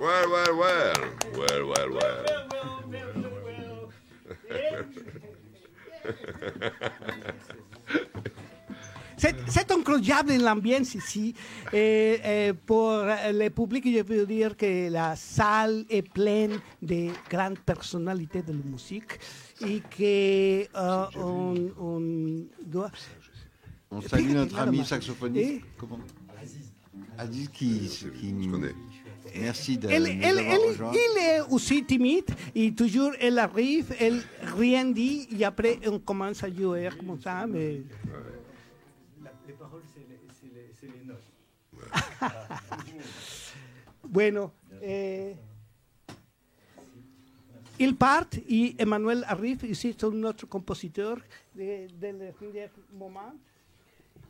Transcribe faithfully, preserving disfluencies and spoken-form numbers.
Well, well, well. Well, well, well. C'est, c'est incroyable l'ambiance ici. Et, et pour le public, je veux dire que la salle est pleine de grandes personnalités de la musique et qu'on euh, on doit... On salue notre ami saxophoniste. Comment Aziz qui... qui... Merci de elle, nous elle, avoir elle, rejoints. il est aussi timide et toujours elle arrive, elle rien dit et après on commence à jouer comme ça. Mais... La, les paroles, c'est les, c'est les, c'est les notes. Bueno, eh, ils partent et Emmanuel arrive ici, c'est notre compositeur de, de le dernier moment.